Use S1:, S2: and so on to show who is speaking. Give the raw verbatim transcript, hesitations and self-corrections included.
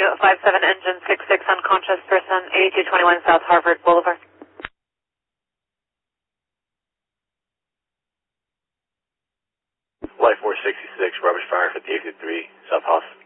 S1: five seven engine six six unconscious person, eighty-two twenty-one South Harvard Boulevard.
S2: Flight four sixty-six, rubber fire fifty-eight fifty-three, South House.